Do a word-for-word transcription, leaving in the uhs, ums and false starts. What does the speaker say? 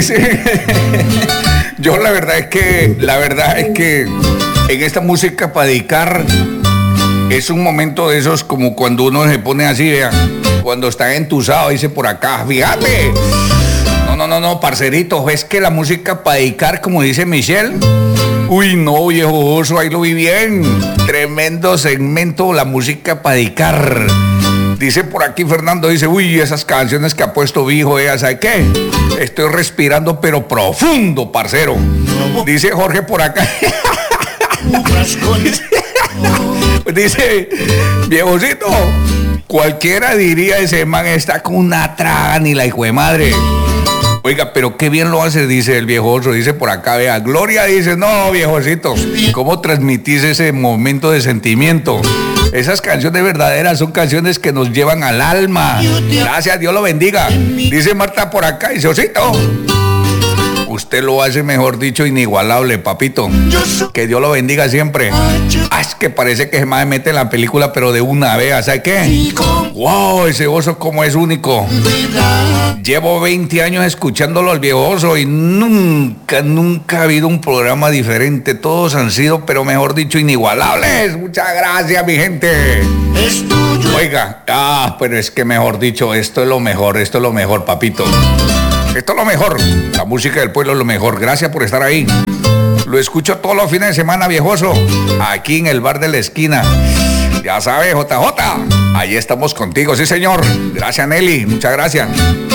Yo la verdad es que, la verdad es que en esta música para dedicar es un momento de esos como cuando uno se pone así, vea, cuando está entusado, dice por acá, fíjate. No, no, no, no, parcerito, es que la música para dedicar, como dice Michelle, uy, no, viejo oso, ahí lo vi bien. Tremendo segmento, la música para dedicar. Dice por aquí Fernando, dice, uy, esas canciones que ha puesto viejo, ella, ¿sabe qué? Estoy respirando, pero profundo, parcero. Dice Jorge por acá. Dice, viejocito, cualquiera diría ese man está con una traga ni la hijo de madre. Oiga, pero qué bien lo hace, dice el viejoso, dice por acá, vea, Gloria dice, no, viejocito, ¿cómo transmitís ese momento de sentimiento? Esas canciones verdaderas son canciones que nos llevan al alma. Gracias, Dios lo bendiga. Dice Marta por acá, dice, osito, usted lo hace, mejor dicho, inigualable, papito. Que Dios lo bendiga siempre. Ah, es que parece que se me mete en la película, pero de una vez, ¿sabe qué? Wow, ese oso como es único. Llevo veinte años escuchándolo al viejo oso y nunca, nunca ha habido un programa diferente. Todos han sido, pero mejor dicho, inigualables. Muchas gracias, mi gente. Oiga, ah, pero es que mejor dicho, esto es lo mejor, esto es lo mejor, papito. Esto es lo mejor, la música del pueblo es lo mejor. Gracias por estar ahí. Lo escucho todos los fines de semana, viejoso, aquí en el bar de la esquina. Ya sabes, J J, ahí estamos contigo, sí señor. Gracias, Nelly, muchas gracias.